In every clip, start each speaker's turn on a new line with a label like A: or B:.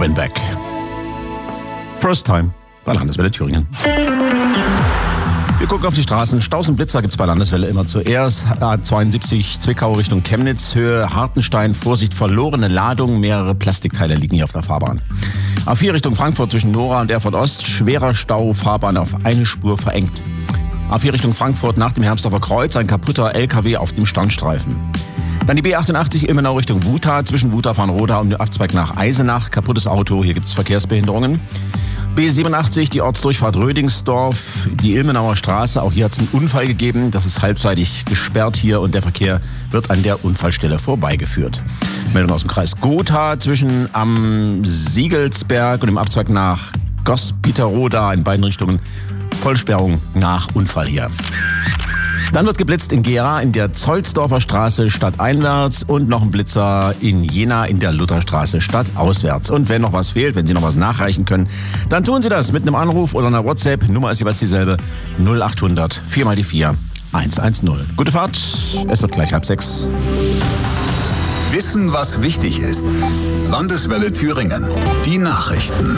A: Winback. First Time bei Landeswelle Thüringen. Wir gucken auf die Straßen. Staus und Blitzer gibt's bei Landeswelle immer zuerst. A72 Zwickau Richtung Chemnitz, Höhe Hartenstein, Vorsicht, verlorene Ladung. Mehrere Plastikteile liegen hier auf der Fahrbahn. A4 Richtung Frankfurt zwischen Nora und Erfurt Ost, schwerer Stau, Fahrbahn auf eine Spur verengt. A4 Richtung Frankfurt nach dem Hermsdorfer Kreuz, ein kaputter LKW auf dem Standstreifen. Dann die B88 Ilmenau Richtung Wutha, zwischen Wutha-Farnroda und dem Abzweig nach Eisenach, kaputtes Auto, hier gibt's Verkehrsbehinderungen. B87, die Ortsdurchfahrt Rödingsdorf, die Ilmenauer Straße, auch hier hat es einen Unfall gegeben. Das ist halbseitig gesperrt hier und der Verkehr wird an der Unfallstelle vorbeigeführt. Meldung aus dem Kreis Gotha zwischen am Siegelsberg und dem Abzweig nach Gospiterroda in beiden Richtungen. Vollsperrung nach Unfall hier. Dann wird geblitzt in Gera in der Zolzdorfer Straße stadteinwärts und noch ein Blitzer in Jena in der Lutherstraße stadtauswärts. Und wenn noch was fehlt, wenn Sie noch was nachreichen können, dann tun Sie das mit einem Anruf oder einer WhatsApp. Nummer ist jeweils dieselbe: 0800 4x4 110. Gute Fahrt, es wird gleich 5:30.
B: Wissen, was wichtig ist. Landeswelle Thüringen. Die Nachrichten.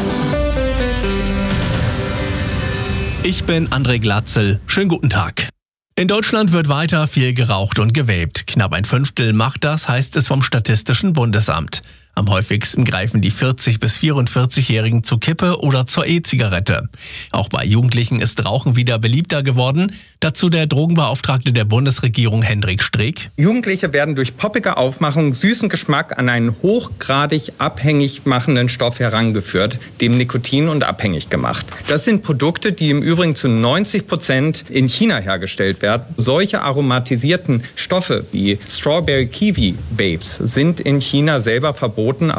C: Ich bin André Glatzel. Schönen guten Tag. In Deutschland wird weiter viel geraucht und gevapt. Knapp ein Fünftel macht das, heißt es vom Statistischen Bundesamt. Am häufigsten greifen die 40- bis 44-Jährigen zur Kippe oder zur E-Zigarette. Auch bei Jugendlichen ist Rauchen wieder beliebter geworden. Dazu der Drogenbeauftragte der Bundesregierung Hendrik Streeck.
D: Jugendliche werden durch poppige Aufmachung, süßen Geschmack an einen hochgradig abhängig machenden Stoff herangeführt, dem Nikotin, und abhängig gemacht. Das sind Produkte, die im Übrigen zu 90% in China hergestellt werden. Solche aromatisierten Stoffe wie Strawberry Kiwi Vapes sind in China selber verboten.